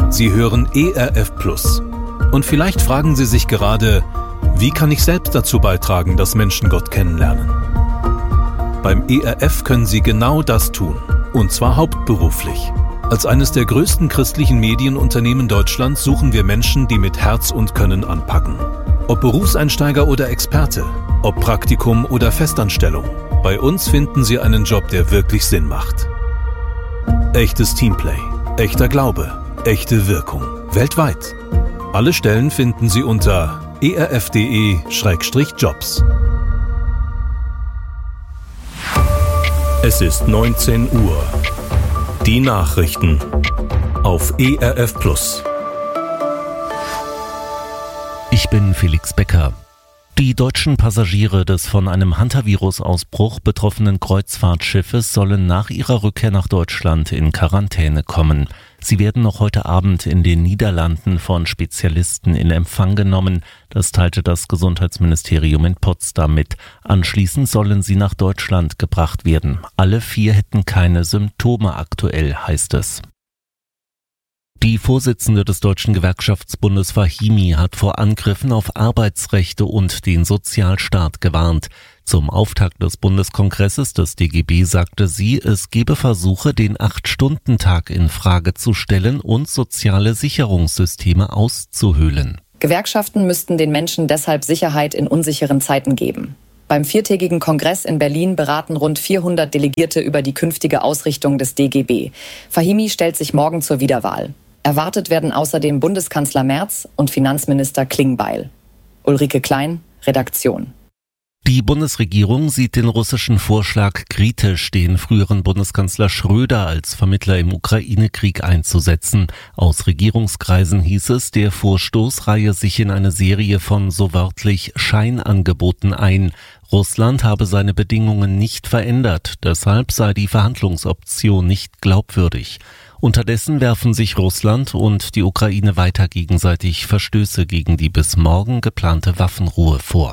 Sie hören ERF Plus. Und vielleicht fragen Sie sich gerade, wie kann ich selbst dazu beitragen, dass Menschen Gott kennenlernen? Beim ERF können Sie genau das tun. Und zwar hauptberuflich. Als eines der größten christlichen Medienunternehmen Deutschlands suchen wir Menschen, die mit Herz und Können anpacken. Ob Berufseinsteiger oder Experte, ob Praktikum oder Festanstellung. Bei uns finden Sie einen Job, der wirklich Sinn macht. Echtes Teamplay, echter Glaube, echte Wirkung. Weltweit. Alle Stellen finden Sie unter erf.de/jobs. Es ist 19 Uhr. Die Nachrichten auf ERF Plus. Ich bin Felix Becker. Die deutschen Passagiere des von einem Hantavirus-Ausbruch betroffenen Kreuzfahrtschiffes sollen nach ihrer Rückkehr nach Deutschland in Quarantäne kommen. Sie werden noch heute Abend in den Niederlanden von Spezialisten in Empfang genommen. Das teilte das Gesundheitsministerium in Potsdam mit. Anschließend sollen sie nach Deutschland gebracht werden. Alle 4 hätten keine Symptome aktuell, heißt es. Die Vorsitzende des Deutschen Gewerkschaftsbundes Fahimi hat vor Angriffen auf Arbeitsrechte und den Sozialstaat gewarnt. Zum Auftakt des Bundeskongresses des DGB sagte sie, es gebe Versuche, den 8-Stunden-Tag in Frage zu stellen und soziale Sicherungssysteme auszuhöhlen. Gewerkschaften müssten den Menschen deshalb Sicherheit in unsicheren Zeiten geben. Beim 4-tägigen Kongress in Berlin beraten rund 400 Delegierte über die künftige Ausrichtung des DGB. Fahimi stellt sich morgen zur Wiederwahl. Erwartet werden außerdem Bundeskanzler Merz und Finanzminister Klingbeil. Ulrike Klein, Redaktion. Die Bundesregierung sieht den russischen Vorschlag kritisch, den früheren Bundeskanzler Schröder als Vermittler im Ukraine-Krieg einzusetzen. Aus Regierungskreisen hieß es, der Vorstoß reihe sich in eine Serie von so wörtlich Scheinangeboten ein. Russland habe seine Bedingungen nicht verändert, deshalb sei die Verhandlungsoption nicht glaubwürdig. Unterdessen werfen sich Russland und die Ukraine weiter gegenseitig Verstöße gegen die bis morgen geplante Waffenruhe vor.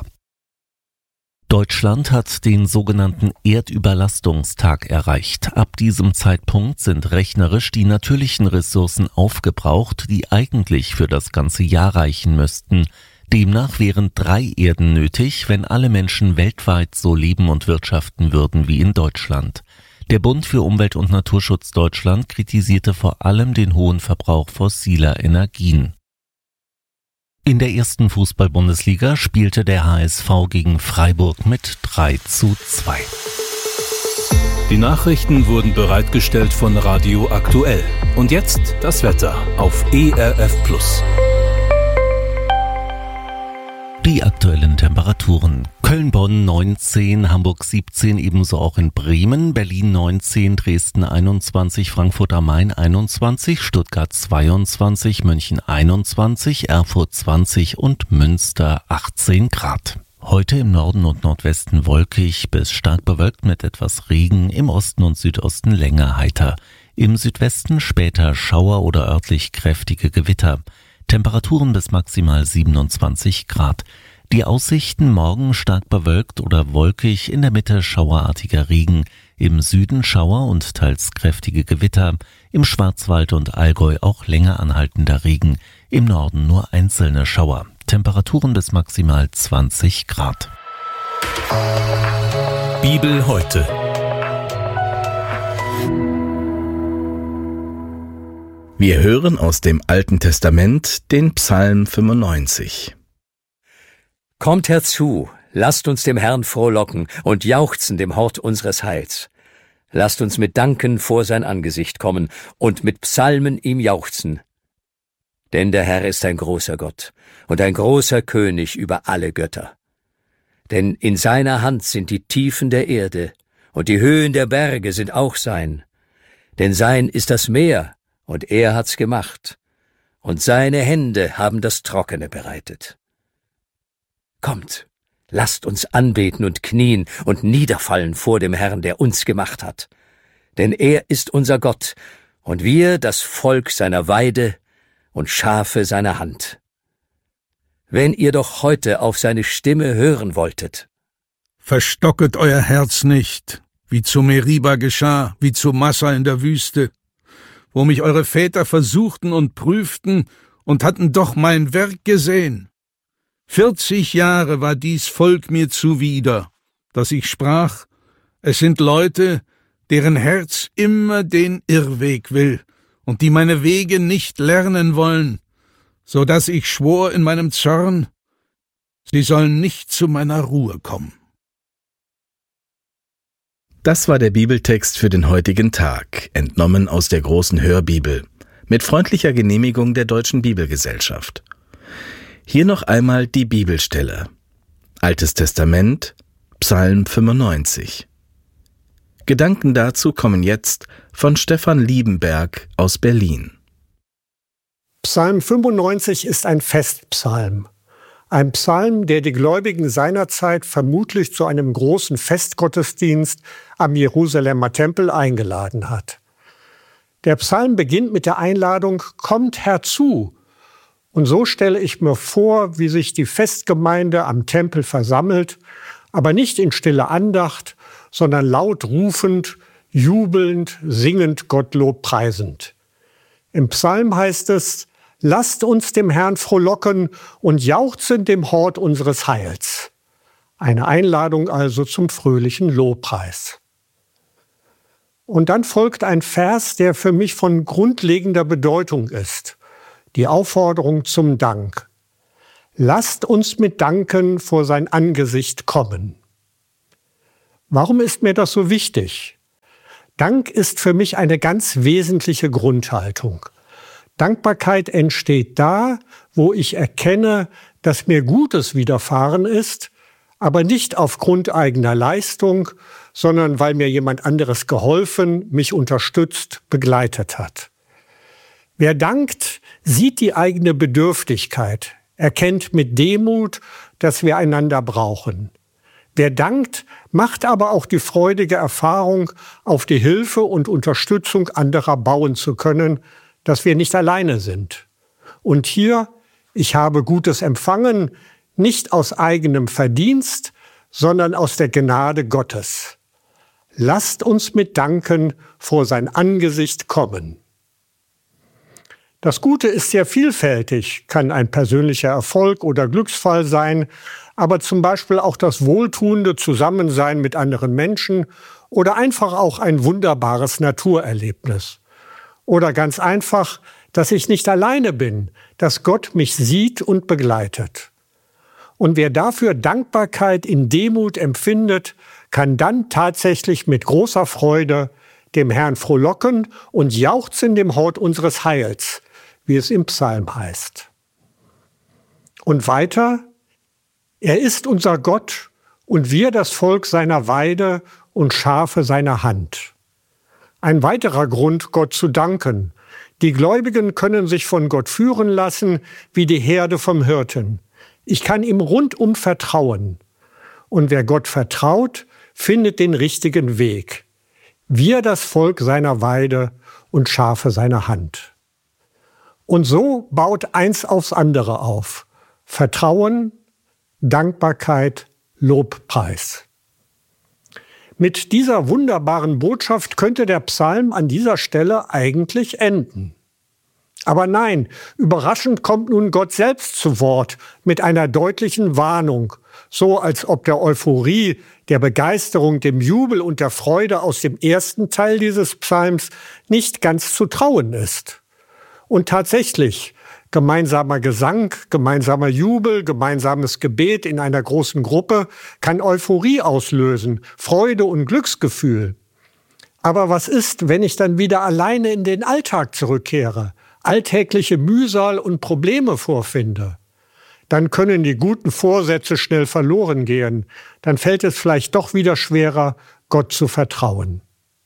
Deutschland hat den sogenannten Erdüberlastungstag erreicht. Ab diesem Zeitpunkt sind rechnerisch die natürlichen Ressourcen aufgebraucht, die eigentlich für das ganze Jahr reichen müssten. Demnach wären 3 Erden nötig, wenn alle Menschen weltweit so leben und wirtschaften würden wie in Deutschland. Der Bund für Umwelt- und Naturschutz Deutschland kritisierte vor allem den hohen Verbrauch fossiler Energien. In der ersten Fußball-Bundesliga spielte der HSV gegen Freiburg mit 3:2. Die Nachrichten wurden bereitgestellt von Radio Aktuell. Und jetzt das Wetter auf ERF Plus. Die aktuellen Temperaturen: Köln-Bonn 19, Hamburg 17, ebenso auch in Bremen, Berlin 19, Dresden 21, Frankfurt am Main 21, Stuttgart 22, München 21, Erfurt 20 und Münster 18 Grad. Heute im Norden und Nordwesten wolkig bis stark bewölkt mit etwas Regen, im Osten und Südosten länger heiter. Im Südwesten später Schauer oder örtlich kräftige Gewitter. Temperaturen bis maximal 27 Grad. Die Aussichten: morgen stark bewölkt oder wolkig, in der Mitte schauerartiger Regen, im Süden Schauer und teils kräftige Gewitter, im Schwarzwald und Allgäu auch länger anhaltender Regen, im Norden nur einzelne Schauer. Temperaturen bis maximal 20 Grad. Bibel heute. Wir hören aus dem Alten Testament den Psalm 95. Kommt herzu, lasst uns dem Herrn frohlocken und jauchzen dem Hort unseres Heils. Lasst uns mit Danken vor sein Angesicht kommen und mit Psalmen ihm jauchzen. Denn der Herr ist ein großer Gott und ein großer König über alle Götter. Denn in seiner Hand sind die Tiefen der Erde und die Höhen der Berge sind auch sein. Denn sein ist das Meer und er hat's gemacht und seine Hände haben das Trockene bereitet. Kommt, lasst uns anbeten und knien und niederfallen vor dem Herrn, der uns gemacht hat. Denn er ist unser Gott und wir das Volk seiner Weide und Schafe seiner Hand. Wenn ihr doch heute auf seine Stimme hören wolltet. Verstocket euer Herz nicht, wie zu Meriba geschah, wie zu Massa in der Wüste, wo mich eure Väter versuchten und prüften und hatten doch mein Werk gesehen. 40 Jahre war dies Volk mir zuwider, dass ich sprach, es sind Leute, deren Herz immer den Irrweg will und die meine Wege nicht lernen wollen, so dass ich schwor in meinem Zorn, sie sollen nicht zu meiner Ruhe kommen. Das war der Bibeltext für den heutigen Tag, entnommen aus der großen Hörbibel, mit freundlicher Genehmigung der Deutschen Bibelgesellschaft. Hier noch einmal die Bibelstelle. Altes Testament, Psalm 95. Gedanken dazu kommen jetzt von Stefan Liebenberg aus Berlin. Psalm 95 ist ein Festpsalm. Ein Psalm, der die Gläubigen seinerzeit vermutlich zu einem großen Festgottesdienst am Jerusalemer Tempel eingeladen hat. Der Psalm beginnt mit der Einladung, kommt herzu. Und so stelle ich mir vor, wie sich die Festgemeinde am Tempel versammelt, aber nicht in stille Andacht, sondern laut rufend, jubelnd, singend, Gottlob preisend. Im Psalm heißt es, lasst uns dem Herrn frohlocken und jauchzen dem Hort unseres Heils. Eine Einladung also zum fröhlichen Lobpreis. Und dann folgt ein Vers, der für mich von grundlegender Bedeutung ist. Die Aufforderung zum Dank. Lasst uns mit Danken vor sein Angesicht kommen. Warum ist mir das so wichtig? Dank ist für mich eine ganz wesentliche Grundhaltung. Dankbarkeit entsteht da, wo ich erkenne, dass mir Gutes widerfahren ist, aber nicht aufgrund eigener Leistung, sondern weil mir jemand anderes geholfen, mich unterstützt, begleitet hat. Wer dankt, sieht die eigene Bedürftigkeit, erkennt mit Demut, dass wir einander brauchen. Wer dankt, macht aber auch die freudige Erfahrung, auf die Hilfe und Unterstützung anderer bauen zu können, dass wir nicht alleine sind. Und hier, ich habe Gutes empfangen, nicht aus eigenem Verdienst, sondern aus der Gnade Gottes. Lasst uns mit Danken vor sein Angesicht kommen. Das Gute ist sehr vielfältig, kann ein persönlicher Erfolg oder Glücksfall sein, aber zum Beispiel auch das wohltuende Zusammensein mit anderen Menschen oder einfach auch ein wunderbares Naturerlebnis. Oder ganz einfach, dass ich nicht alleine bin, dass Gott mich sieht und begleitet. Und wer dafür Dankbarkeit in Demut empfindet, kann dann tatsächlich mit großer Freude dem Herrn frohlocken und jauchzen dem Hort unseres Heils, wie es im Psalm heißt. Und weiter, er ist unser Gott und wir das Volk seiner Weide und Schafe seiner Hand. Ein weiterer Grund, Gott zu danken. Die Gläubigen können sich von Gott führen lassen, wie die Herde vom Hirten. Ich kann ihm rundum vertrauen. Und wer Gott vertraut, findet den richtigen Weg. Wir das Volk seiner Weide und Schafe seiner Hand. Und so baut eins aufs andere auf. Vertrauen, Dankbarkeit, Lobpreis. Mit dieser wunderbaren Botschaft könnte der Psalm an dieser Stelle eigentlich enden. Aber nein, überraschend kommt nun Gott selbst zu Wort mit einer deutlichen Warnung, so als ob der Euphorie, der Begeisterung, dem Jubel und der Freude aus dem ersten Teil dieses Psalms nicht ganz zu trauen ist. Und tatsächlich, gemeinsamer Gesang, gemeinsamer Jubel, gemeinsames Gebet in einer großen Gruppe kann Euphorie auslösen, Freude und Glücksgefühl. Aber was ist, wenn ich dann wieder alleine in den Alltag zurückkehre, alltägliche Mühsal und Probleme vorfinde? Dann können die guten Vorsätze schnell verloren gehen. Dann fällt es vielleicht doch wieder schwerer, Gott zu vertrauen.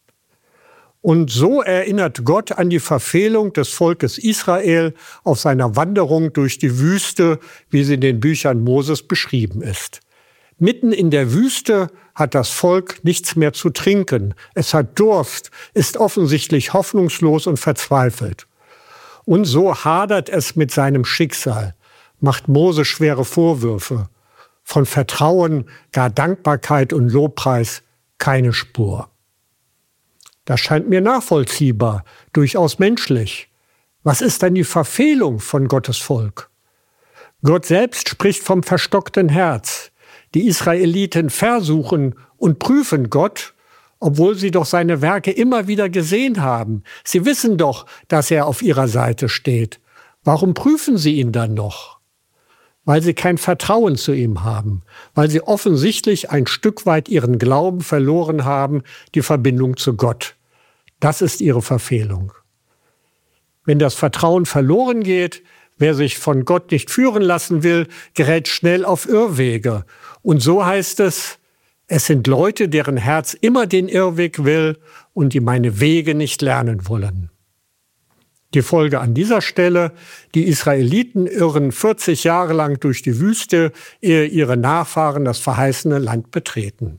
Und so erinnert Gott an die Verfehlung des Volkes Israel auf seiner Wanderung durch die Wüste, wie sie in den Büchern Moses beschrieben ist. Mitten in der Wüste hat das Volk nichts mehr zu trinken. Es hat Durst, ist offensichtlich hoffnungslos und verzweifelt. Und so hadert es mit seinem Schicksal, macht Mose schwere Vorwürfe. Von Vertrauen, gar Dankbarkeit und Lobpreis keine Spur. Das scheint mir nachvollziehbar, durchaus menschlich. Was ist denn die Verfehlung von Gottes Volk? Gott selbst spricht vom verstockten Herz. Die Israeliten versuchen und prüfen Gott, obwohl sie doch seine Werke immer wieder gesehen haben. Sie wissen doch, dass er auf ihrer Seite steht. Warum prüfen sie ihn dann noch? Weil sie kein Vertrauen zu ihm haben, weil sie offensichtlich ein Stück weit ihren Glauben verloren haben, die Verbindung zu Gott. Das ist ihre Verfehlung. Wenn das Vertrauen verloren geht, wer sich von Gott nicht führen lassen will, gerät schnell auf Irrwege. Und so heißt es, es sind Leute, deren Herz immer den Irrweg will und die meine Wege nicht lernen wollen. Die Folge an dieser Stelle: Die Israeliten irren 40 Jahre lang durch die Wüste, ehe ihre Nachfahren das verheißene Land betreten.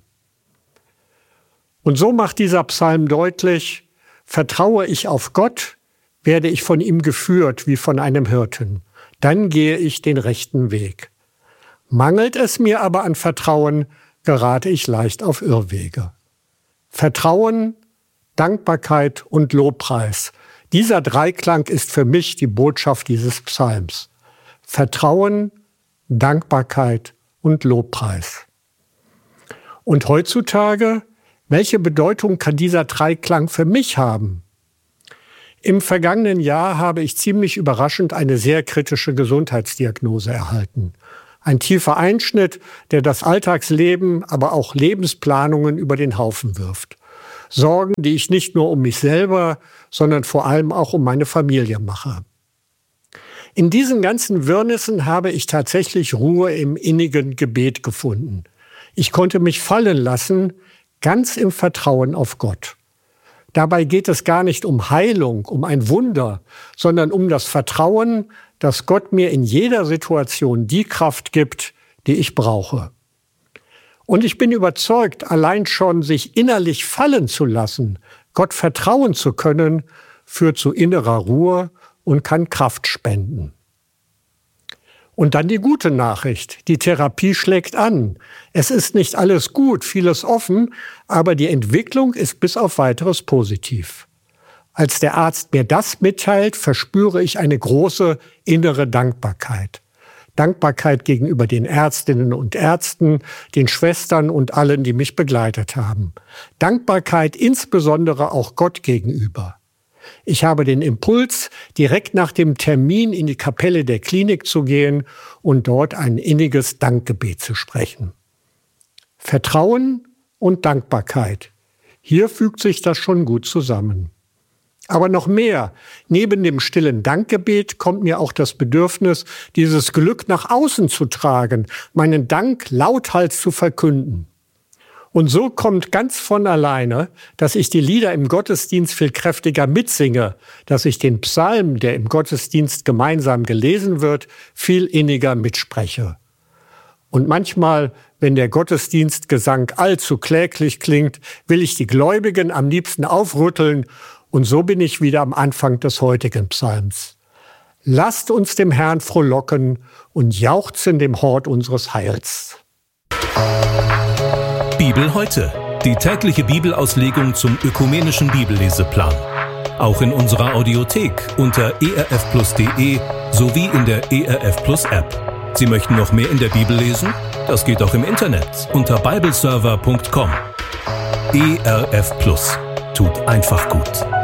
Und so macht dieser Psalm deutlich: Vertraue ich auf Gott, werde ich von ihm geführt wie von einem Hirten. Dann gehe ich den rechten Weg. Mangelt es mir aber an Vertrauen, gerate ich leicht auf Irrwege. Vertrauen, Dankbarkeit und Lobpreis. Dieser Dreiklang ist für mich die Botschaft dieses Psalms. Vertrauen, Dankbarkeit und Lobpreis. Und heutzutage, welche Bedeutung kann dieser Dreiklang für mich haben? Im vergangenen Jahr habe ich ziemlich überraschend eine sehr kritische Gesundheitsdiagnose erhalten. Ein tiefer Einschnitt, der das Alltagsleben, aber auch Lebensplanungen über den Haufen wirft. Sorgen, die ich nicht nur um mich selber, sondern vor allem auch um meine Familie mache. In diesen ganzen Wirrnissen habe ich tatsächlich Ruhe im innigen Gebet gefunden. Ich konnte mich fallen lassen, ganz im Vertrauen auf Gott. Dabei geht es gar nicht um Heilung, um ein Wunder, sondern um das Vertrauen, dass Gott mir in jeder Situation die Kraft gibt, die ich brauche. Und ich bin überzeugt, allein schon sich innerlich fallen zu lassen, Gott vertrauen zu können, führt zu innerer Ruhe und kann Kraft spenden. Und dann die gute Nachricht: Die Therapie schlägt an. Es ist nicht alles gut, vieles offen, aber die Entwicklung ist bis auf Weiteres positiv. Als der Arzt mir das mitteilt, verspüre ich eine große innere Dankbarkeit. Dankbarkeit gegenüber den Ärztinnen und Ärzten, den Schwestern und allen, die mich begleitet haben. Dankbarkeit insbesondere auch Gott gegenüber. Ich habe den Impuls, direkt nach dem Termin in die Kapelle der Klinik zu gehen und dort ein inniges Dankgebet zu sprechen. Vertrauen und Dankbarkeit. Hier fügt sich das schon gut zusammen. Aber noch mehr. Neben dem stillen Dankgebet kommt mir auch das Bedürfnis, dieses Glück nach außen zu tragen, meinen Dank lauthals zu verkünden. Und so kommt ganz von alleine, dass ich die Lieder im Gottesdienst viel kräftiger mitsinge, dass ich den Psalm, der im Gottesdienst gemeinsam gelesen wird, viel inniger mitspreche. Und manchmal, wenn der Gottesdienstgesang allzu kläglich klingt, will ich die Gläubigen am liebsten aufrütteln. Und so bin ich wieder am Anfang des heutigen Psalms. Lasst uns dem Herrn frohlocken und jauchzen dem Hort unseres Heils. Bibel heute. Die tägliche Bibelauslegung zum ökumenischen Bibelleseplan. Auch in unserer Audiothek unter erfplus.de sowie in der ERF Plus App. Sie möchten noch mehr in der Bibel lesen? Das geht auch im Internet unter bibleserver.com. ERF Plus. Tut einfach gut.